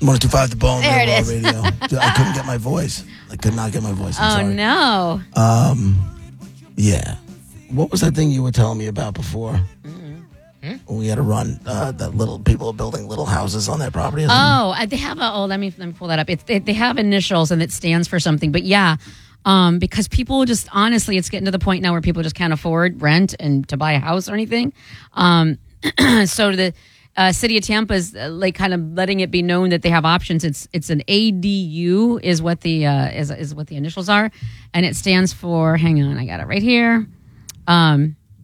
102.5 The Bone. There it Raw is. Radio. Dude, I couldn't get my voice. I could not get my voice. I'm sorry. No. Yeah. What was that thing you were telling me about before? We had to run that little people are building little houses on their property. They have let me pull that up. They have initials and it stands for something. But yeah, because people just honestly, it's getting to the point now where people just can't afford rent and to buy a house or anything. So the city of Tampa is like kind of letting it be known that they have options. It's an ADU is what the is what the initials are, and it stands for. Hang on, I got it right here. Oh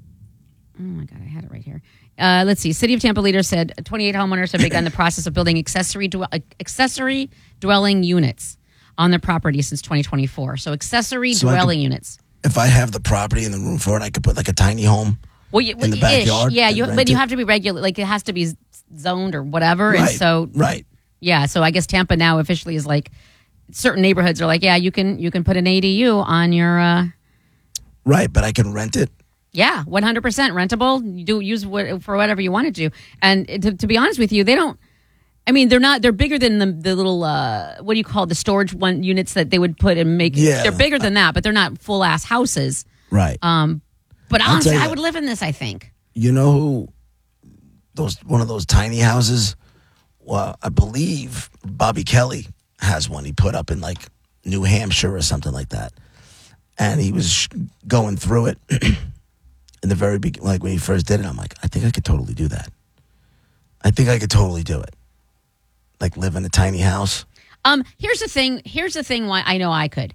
my God, I had it right here. Let's see. City of Tampa leaders said 28 homeowners have begun the process of building accessory dwelling units on their property since 2024. So dwelling units. If I have the property and the room for it, I could put like a tiny home in the backyard. Yeah, but you have to be regular. Like it has to be zoned or whatever. Right, and so yeah. So I guess Tampa now officially is like certain neighborhoods are like, yeah, you can put an ADU on your. Right, but I can rent it. Yeah, 100% rentable. You do use for whatever you want to do. And to be honest with you, they don't. I mean, they're bigger than the little what do you call the storage units that they would put and make. Yeah. They're bigger than that, but they're not full ass houses. Right. But honestly, I would live in this. I think. You know who? One of those tiny houses. Well, I believe Bobby Kelly has one. He put up in like New Hampshire or something like that, and he was going through it. In the very beginning, like when he first did it, I'm like, I think I could totally do that. I think I could totally do it. Like live in a tiny house. Here's the thing why I know I could.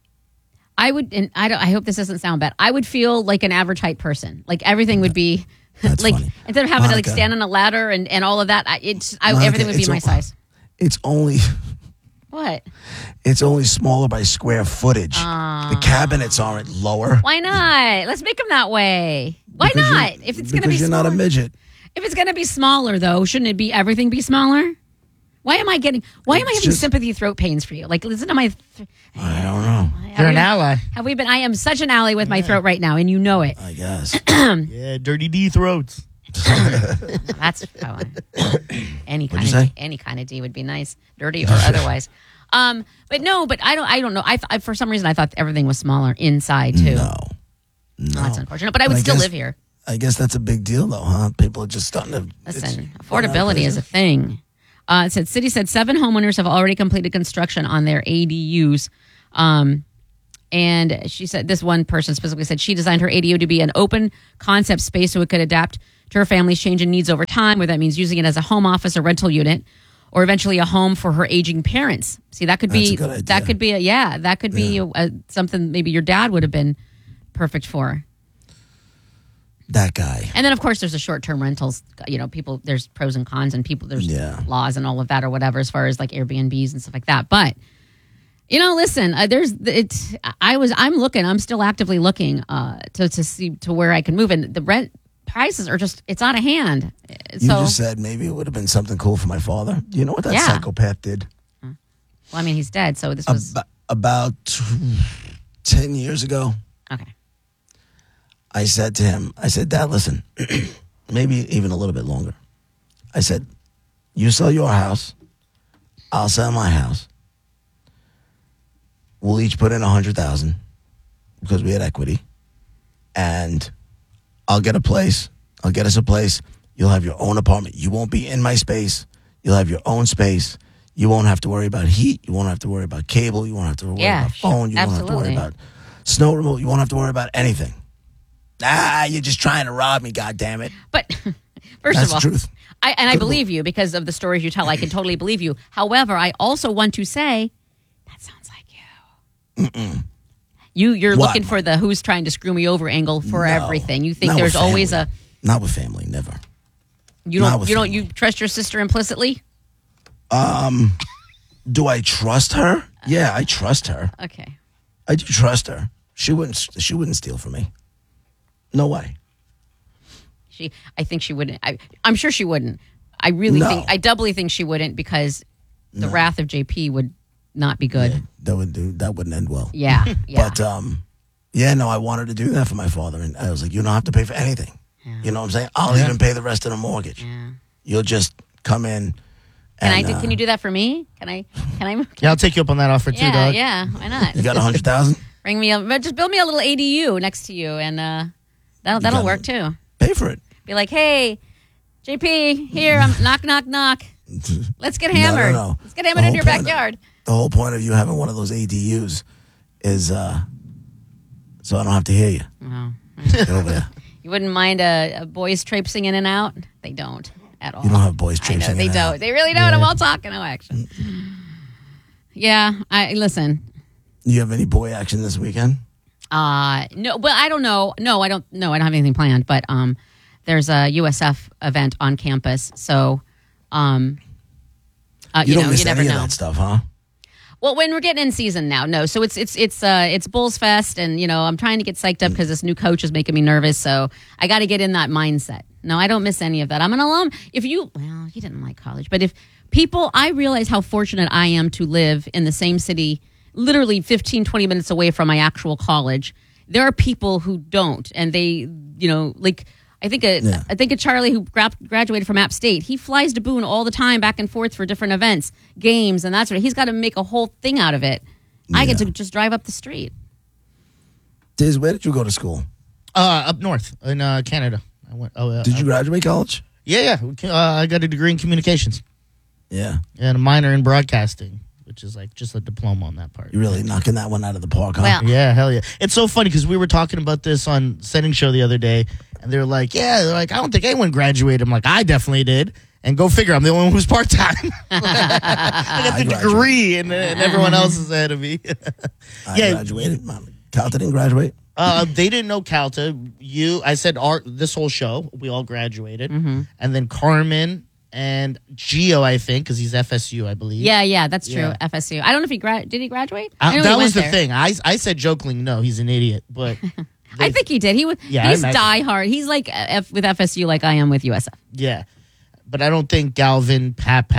I would, and I hope this doesn't sound bad. I would feel like an average height person. Like everything would be That's like funny. instead of having to like Monica. stand on a ladder and all of that. Monica, Everything would be my size. It's only What? It's only smaller by square footage. The cabinets aren't lower. Why not? Let's make them that way. Why not? If it's going to be you're smaller, not a midget. If it's going to be smaller, though, shouldn't it be everything be smaller? Why am I having sympathy throat pains for you? Like, listen to my. I don't know. You're an ally. Have we been? I am such an ally with my throat right now, and you know it. I guess. Yeah, dirty D throats. That's any What'd you say? kind of D would be nice, dirty or otherwise. But I don't know. I for some reason I thought everything was smaller inside too. No. Well, that's unfortunate. But I would still live here. I guess that's a big deal, though, huh? People are just starting to listen. Affordability is a thing. It said city said 7 homeowners have already completed construction on their ADUs. And she said this one person specifically said she designed her ADU to be an open concept space so it could adapt to her family's changing needs over time, where that means using it as a home office or rental unit, or eventually a home for her aging parents. See, that could be something maybe your dad would have been perfect for. That guy. And then of course there's the short-term rentals. You know, people, there's pros and cons, and people there's laws and all of that or whatever as far as like Airbnbs and stuff like that. But you know, listen, I'm still actively looking to see to where I can move, and the rent prices are just, it's out of hand. You just said maybe it would have been something cool for my father. You know what that psychopath did? Well, I mean, he's dead, so this was about 10 years ago. Okay. I said to him, Dad, listen, maybe even a little bit longer. I said, you sell your house, I'll sell my house. We'll each put in $100,000 because we had equity, and I'll get a place. I'll get us a place. You'll have your own apartment. You won't be in my space. You'll have your own space. You won't have to worry about heat. You won't have to worry about cable. You won't have to worry about phone. You won't have to worry about snow removal. You won't have to worry about anything. You're just trying to rob me, goddammit. But first of all, that's the truth. I believe you because of the stories you tell. I can totally believe you. However, I also want to say that sounds like you. You're looking for the who's trying to screw me over angle for everything. You think there's always a not with family, never. You trust your sister implicitly? Do I trust her? Yeah, I trust her. Okay. I do trust her. She wouldn't steal from me. No way. I think she wouldn't. I'm sure she wouldn't. I doubly think she wouldn't, because the wrath of JP would not be good. Yeah, that wouldn't end well. Yeah. But I wanted to do that for my father, and I was like, you don't have to pay for anything. Yeah. You know what I'm saying? I'll even pay the rest of the mortgage. Yeah. You'll just come in Can you do that for me? Can I? Yeah, I'll take you up on that offer too, Yeah, dog. yeah. Why not? You got 100,000? Bring me up. Just build me a little ADU next to you, and that'll gotta- work too. Pay for it. Be like, hey, JP, here. I'm knock, knock, knock. Let's get hammered. No. Let's get hammered The in your whole point- backyard. The whole point of you having one of those ADUs is so I don't have to hear you. Oh. Get over there. You wouldn't mind a boys traipsing in and out? They don't at all. You don't have boys I traipsing know, they in and don't. out. They really don't. I'm all talk, no action. Yeah, listen. You have any boy action this weekend? No, but I don't know. No, I don't. No, I don't have anything planned. But there's a USF event on campus, so You don't miss you never any know. of that stuff, huh? Well, when we're getting in season now, no. So it's Bulls Fest, and I'm trying to get psyched up because this new coach is making me nervous. So I got to get in that mindset. No, I don't miss any of that. I'm an alum. You didn't like college, but if people, I realize how fortunate I am to live in the same city, literally 15, 20 minutes away from my actual college. There are people who don't, and they, like. I think a Charlie who graduated from App State. He flies to Boone all the time, back and forth for different events, games, and that sort of. He's got to make a whole thing out of it. I get to just drive up the street. Diz, where did you go to school? Up north in Canada. I went. Did you graduate college? Yeah. I got a degree in communications Yeah. and a minor in broadcasting, which is like just a diploma on that part. You're really knocking that one out of the park, huh? Well, Yeah, hell yeah. It's so funny because we were talking about this on Setting Show the other day, and they're like, I don't think anyone graduated. I'm like, I definitely did. And go figure, I'm the only one who's part-time. I got the graduated. degree, and everyone else is ahead of me. I Yeah. graduated. Calta didn't graduate. They didn't know Calta. I said this whole show, we all graduated. Mm-hmm. And then Carmen and Gio, I think, because he's FSU, I believe. yeah, that's true. Yeah. FSU. I don't know if did he graduate? I know he That went was the there. thing. I said jokingly, no, he's an idiot. But I think he did. He was. Yeah, He's I imagine. diehard. He's like with FSU, like I am with USF. yeah. But I don't think Galvin, Pap,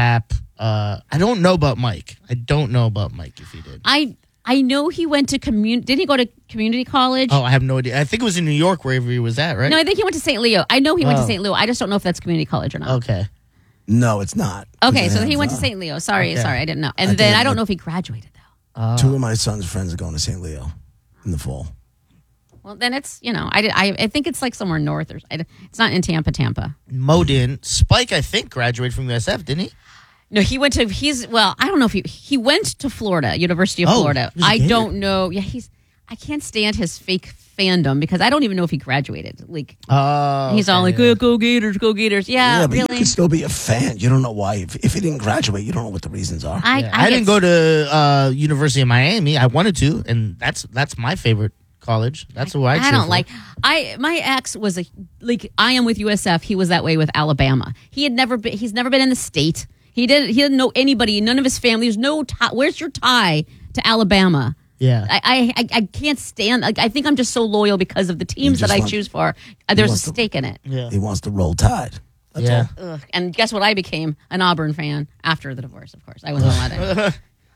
I don't know about Mike. I don't know about Mike if he did. I know he went to Didn't he go to community college? Oh, I have no idea. I think it was in New York wherever he was at, right? No, I think he went to St. Leo. I know he went to Oh. St. Leo. I just don't know if that's community college or not. Okay. No, it's not. Okay, so They he have, went to St. Leo. Sorry, Okay. I didn't know. And think then it I don't went- know if he graduated though. Two of my son's friends are going to St. Leo in the fall. Well, then it's I think it's like somewhere north it's not in Tampa. Modin. Spike, I think, graduated from USF, didn't he? No, he went to I don't know if he went to Florida, University of Oh, Florida. he was a I Gator. don't know. Yeah, I can't stand his fake fandom because I don't even know if he graduated. Like Oh, he's all like, go Gators, go Gators. Yeah, but really. you can still be a fan. You don't know why. If he didn't graduate, you don't know what the reasons are. I didn't go to University of Miami. I wanted to, and that's my favorite college. That's who I cheer I don't for. like. My ex was I am with USF. He was that way with Alabama. He's never been in the state. He didn't know anybody. None of his family. There's no tie. Where's your tie to Alabama? Yeah. I can't stand. I think I'm just so loyal because of the teams that just I want- choose for. There's a wants to- stake in it. Yeah. He wants to roll Tide. That's Yeah. all. Ugh. And guess what? I became an Auburn fan after the divorce. Of course, I wasn't allowed to.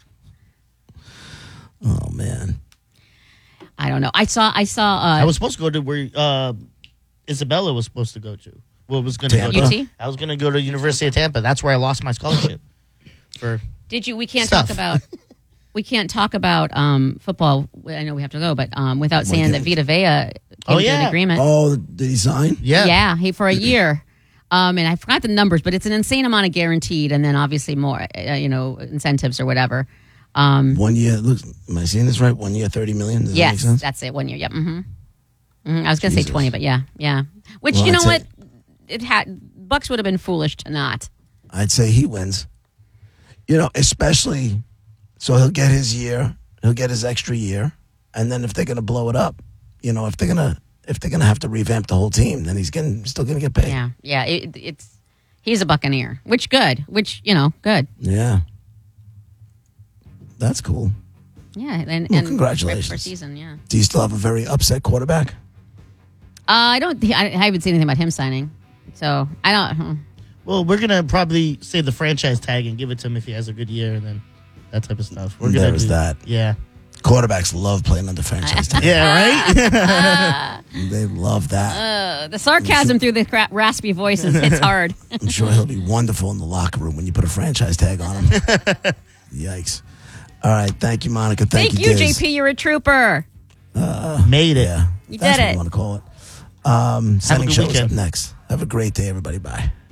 Oh man. I don't know. I saw. I was supposed to go to where Isabella was supposed to go to. Well, was going to go Tampa? to. UT? I was going to go to University of Tampa. That's where I lost my scholarship. For Did you? We can't Stuff. talk about. We can't talk about football. I know we have to go, but without saying that Vita Vea came to an agreement. Oh, did he sign? yeah. He for a year. And I forgot the numbers, but it's an insane amount of guaranteed, and then obviously more, incentives or whatever. 1 year. Look, am I seeing this right? 1 year, 30 million. Does that make Yes, sense? that's it. 1 year. Yep. I was gonna say Jesus. 20, but yeah. Which Well, you know I'd what? say- It had Bucks would have been foolish to not. I'd say he wins. Especially, so he'll get his year, he'll get his extra year, and then if they're going to blow it up, if they're gonna have to revamp the whole team, then he's still gonna get paid. Yeah. It's he's a Buccaneer, which good. Yeah. That's cool. Yeah, and congratulations. for season. Yeah. Do you still have a very upset quarterback? I don't. I haven't seen anything about him signing, so I don't. Well, we're going to probably say the franchise tag and give it to him if he has a good year and then that type of stuff. We're gonna There is do that. Yeah. Quarterbacks love playing under franchise tag. Yeah, right? They love that. The sarcasm through the raspy voices hits hard. I'm sure he'll be wonderful in the locker room when you put a franchise tag on him. Yikes. All right. Thank you, Monica. Thank you, Diz. JP. You're a trooper. Made it. Yeah. You That's did what it. you want to call it. Sending good shows up weekend. next. Have a great day, everybody. Bye.